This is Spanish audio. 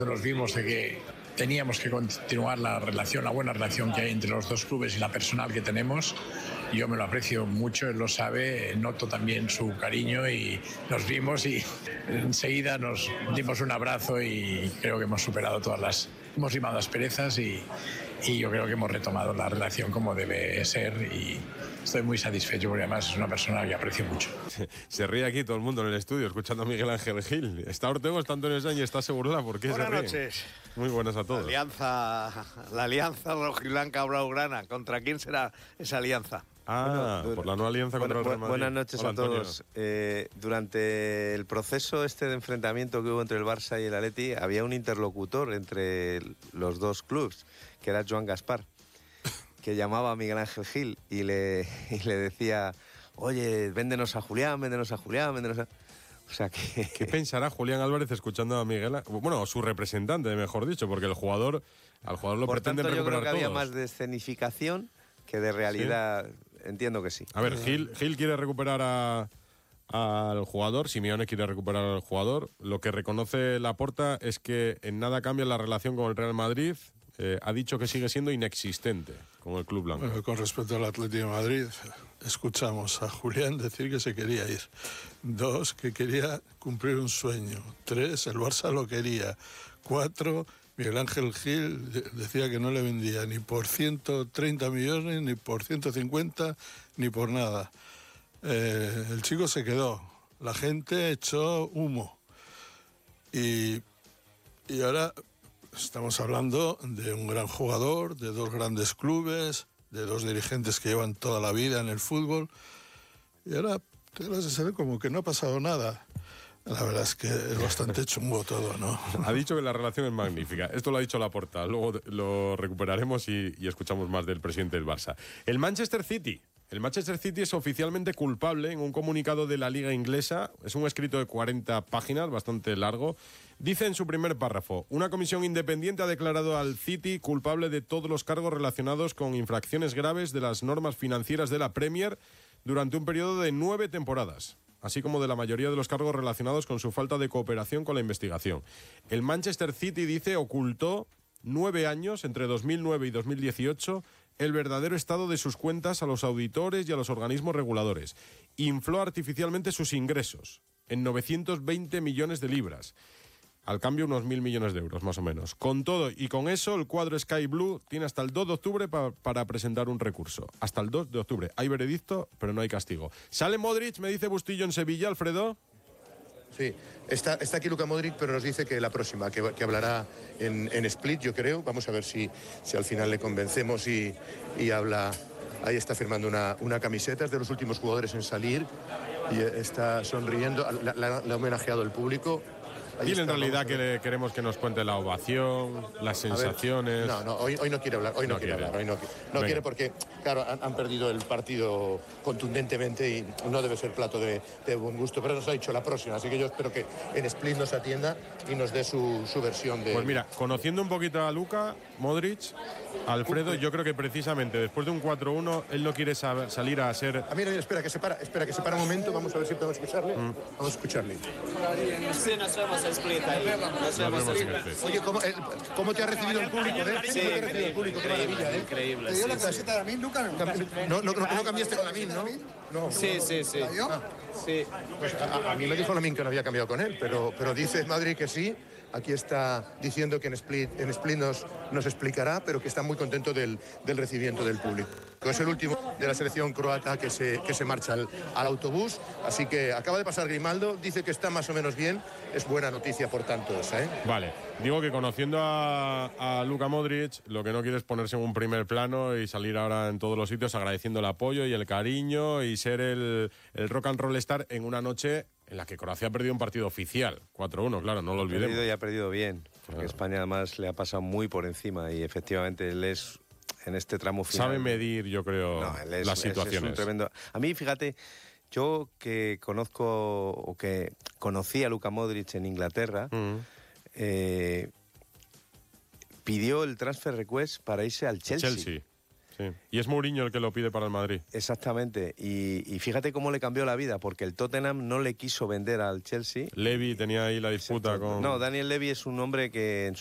Nos vimos de que teníamos que continuar la buena relación que hay entre los dos clubes y la personal que tenemos. Yo me lo aprecio mucho, él lo sabe, noto también su cariño y nos vimos y enseguida nos dimos un abrazo y creo que hemos superado hemos limado asperezas y yo creo que hemos retomado la relación como debe ser y estoy muy satisfecho porque además es una persona que aprecio mucho. Se ríe aquí todo el mundo en el estudio escuchando a Miguel Ángel Gil. Está Ortego, está Antonio Sáenz y está Segurla. ¿Por qué se ríe? Buenas noches. Muy buenas a todos. La alianza rojiblanca blaugrana. ¿Contra quién será esa alianza? Por la nueva alianza contra el Real Madrid. Buenas noches. Hola, a todos. Durante el proceso de enfrentamiento que hubo entre el Barça y el Atleti, había un interlocutor entre los dos clubes, que era Joan Gaspar, que llamaba a Miguel Ángel Gil y le decía: oye, véndenos a Julián, véndenos a Julián, véndenos a... O sea que... ¿Qué pensará Julián Álvarez escuchando a Miguel? Bueno, su representante, mejor dicho, porque al jugador lo pretenden recuperar todos. Yo creo que había más de escenificación que de realidad. ¿Sí? Entiendo que sí. A ver, Gil quiere recuperar al jugador, Simeone quiere recuperar al jugador. Lo que reconoce Laporta es que en nada cambia la relación con el Real Madrid. Ha dicho que sigue siendo inexistente con el club blanco. Bueno, con respecto al Atlético de Madrid, escuchamos a Julián decir que se quería ir. 2, que quería cumplir un sueño. 3, el Barça lo quería. 4, Miguel Ángel Gil decía que no le vendía ni por 130 millones, ni por 150, ni por nada. El chico se quedó. La gente echó humo. Y ahora... Estamos hablando de un gran jugador, de 2 grandes clubes, de 2 dirigentes que llevan toda la vida en el fútbol. Y ahora te das a saber como que no ha pasado nada. La verdad es que es bastante chungo todo, ¿no? Ha dicho que la relación es magnífica. Esto lo ha dicho Laporta. Luego lo recuperaremos y escuchamos más del presidente del Barça. El Manchester City es oficialmente culpable en un comunicado de la Liga Inglesa. Es un escrito de 40 páginas, bastante largo. Dice en su primer párrafo: una comisión independiente ha declarado al City culpable de todos los cargos relacionados con infracciones graves de las normas financieras de la Premier durante un periodo de 9 temporadas, así como de la mayoría de los cargos relacionados con su falta de cooperación con la investigación. El Manchester City, dice, ocultó 9 años, entre 2009 y 2018, el verdadero estado de sus cuentas a los auditores y a los organismos reguladores. Infló artificialmente sus ingresos en 920 millones de libras. Al cambio, unos 1.000 millones de euros, más o menos. Con todo y con eso, el cuadro Sky Blue tiene hasta el 2 de octubre para presentar un recurso. Hasta el 2 de octubre. Hay veredicto, pero no hay castigo. ¿Sale Modric, me dice Bustillo, en Sevilla, Alfredo? Sí, está aquí Luka Modric, pero nos dice que la próxima, que hablará en Split, yo creo. Vamos a ver si al final le convencemos y habla. Ahí está firmando una camiseta, es de los últimos jugadores en salir y está sonriendo. Le ha homenajeado el público. Dile en realidad que queremos que nos cuente la ovación, las sensaciones. No, hoy no quiere hablar, no quiere porque, claro, han perdido el partido contundentemente y no debe ser plato de buen gusto, pero nos ha dicho la próxima, así que yo espero que en Split nos atienda y nos dé su versión de... Pues mira, conociendo un poquito a Luka Modric, Alfredo, yo creo que precisamente después de un 4-1, él no quiere salir a ser... A mí, espera que se para un momento, vamos a ver si podemos escucharle. Vamos a escucharle. Sí, nos vemos en Split ahí. Nos vemos en Split. Oye, ¿cómo te ha recibido el público? Sí, increíble. ¿Te dio la camiseta de Lamin, Luka? No cambiaste con Lamin, ¿no? No. Sí. Sí. Pues a mí me dijo Lamin que no había cambiado con él, pero dice Madrid que sí. Aquí está diciendo que en Split nos explicará, pero que está muy contento del recibimiento del público. Es el último de la selección croata que se marcha al autobús, así que acaba de pasar Grimaldo, dice que está más o menos bien, es buena noticia por tanto esa, ¿eh? Vale, digo que conociendo a Luka Modric, lo que no quiere es ponerse en un primer plano y salir ahora en todos los sitios agradeciendo el apoyo y el cariño y ser el rock and roll star en una noche en la que Croacia ha perdido un partido oficial, 4-1, claro, no lo olvidemos. Ha perdido bien, porque España además le ha pasado muy por encima y efectivamente él es, en este tramo final... Sabe medir, yo creo, las situaciones. Es un tremendo... A mí, fíjate, yo que conozco o que conocí a Luka Modric en Inglaterra, pidió el transfer request para irse al Chelsea. Sí. Sí. Y es Mourinho el que lo pide para el Madrid. Exactamente. Y fíjate cómo le cambió la vida, porque el Tottenham no le quiso vender al Chelsea. Levy tenía ahí la disputa con... No, Daniel Levy es un hombre que en